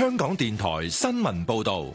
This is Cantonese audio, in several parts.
香港電台新聞報道。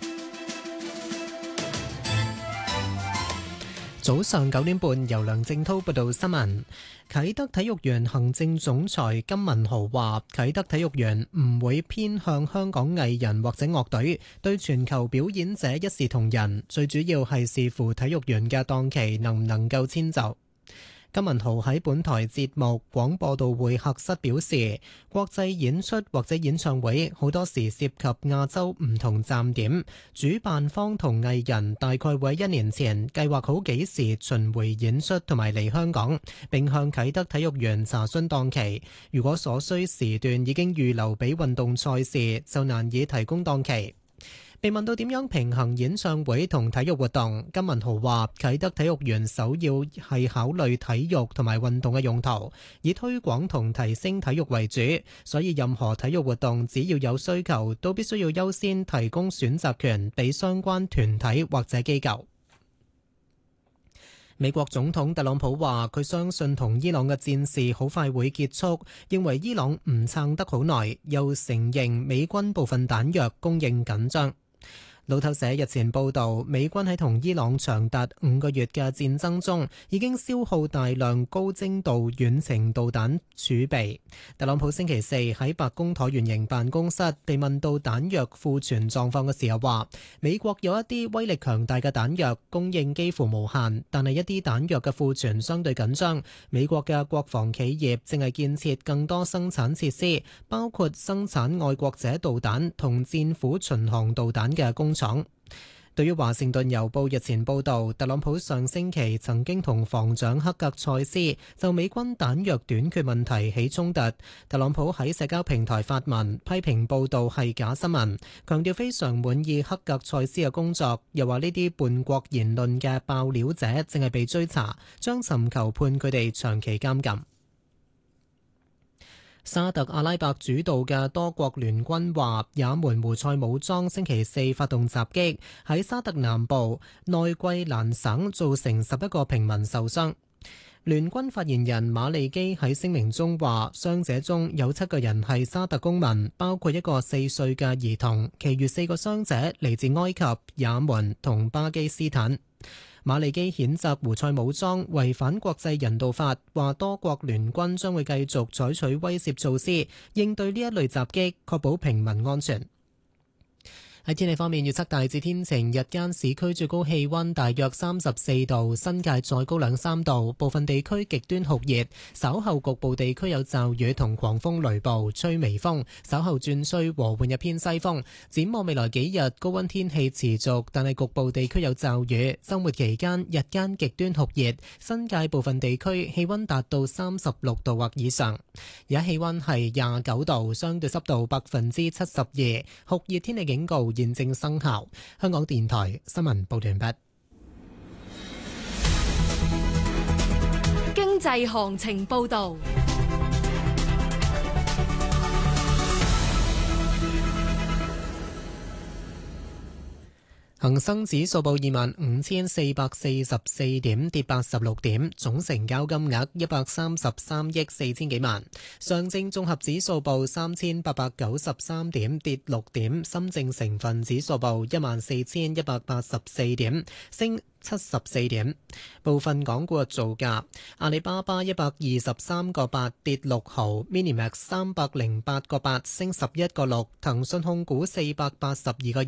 早上9點半，由梁正濤報道新聞。啟德體育園行政總裁金文豪話，啟德體育園唔會偏向香港藝人或者樂隊，對全球表演者一視同仁，最主要係視乎體育園嘅檔期能唔能夠遷就。金文豪喺本台節目廣播道會客室表示，國際演出或者演唱會好多時涉及亞洲唔同站點，主辦方同藝人大概會喺1年前計劃好幾時巡迴演出同埋嚟香港，並向啟德體育園查詢檔期。如果所需時段已經預留俾運動賽事，就難以提供檔期。被問到點樣平衡演唱會同體育活動，金文豪話：啟德體育園首要係考慮體育同埋運動嘅用途，以推廣同提升體育為主，所以任何體育活動只要有需求，都必須要優先提供選擇權俾相關團體或者機構。美國總統特朗普話：佢相信同伊朗嘅戰事好快會結束，認為伊朗唔撐得好耐，又承認美軍部分彈藥供應緊張。路透社日前報道，美軍喺同伊朗長達5個月嘅戰爭中，已經消耗大量高精度遠程導彈儲備。特朗普星期四喺白宮橢圓形辦公室被問到彈藥庫存狀況嘅時候，話美國有一啲威力強大嘅彈藥供應幾乎無限，但係一啲彈藥嘅庫存相對緊張。美國嘅國防企業正係建設更多生產設施，包括生產愛國者導彈同戰斧巡航導彈嘅工廠。對於華盛頓郵報日前報道，特朗普上星期曾經同防長克格塞斯就美軍彈藥短缺問題起衝突。特朗普喺社交平台發文批評報道係假新聞，強調非常滿意克格塞斯嘅工作，又話呢啲叛國言論嘅爆料者正係被追查，將尋求判佢哋長期監禁。沙特阿拉伯主導嘅多國聯軍話，也門胡塞武裝星期四發動襲擊，喺沙特南部內季蘭省造成11個平民受傷。聯軍發言人馬利基喺聲明中話，傷者中有7個人係沙特公民，包括一個4歲嘅兒童，其餘4個傷者嚟自埃及、也門同巴基斯坦。馬利基譴責胡塞武裝違反國際人道法，話多國聯軍將會繼續採取威懾措施，應對呢一類襲擊，確保平民安全。喺天氣方面，預測大致天晴，日間市區最高氣溫大約34度，新界再高2-3度，部分地區極端酷熱，稍後局部地區有驟雨同狂風雷暴，吹微風，稍後轉吹和緩日偏西風。展望未來幾日，高溫天氣持續，但係局部地區有驟雨。週末期間日間極端酷熱，新界部分地區氣溫達到36度或以上。而家氣溫係29度，相對濕度72%，酷熱天氣警告現正生效。香港電台新聞報道完畢。 經濟行情報道。 恒生指數報25,444點，跌86點，總成交金額133億4千幾萬。上證綜合指數報3,893點，跌6點。深證成分指數報14,184點，升74點。部分港股嘅造價：阿里巴巴123個8跌6毫，Minimax 308個8升11個6，騰訊控股482個